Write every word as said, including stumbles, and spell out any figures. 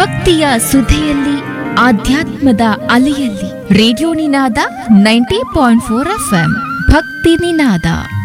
ಭಕ್ತಿಯ ಸುಧೆಯಲ್ಲಿ ಆಧ್ಯಾತ್ಮದ ಅಲೆಯಲ್ಲಿ ರೇಡಿಯೋ ನಿನಾದ ninety point four FM ಭಕ್ತಿ ನಿನಾದ.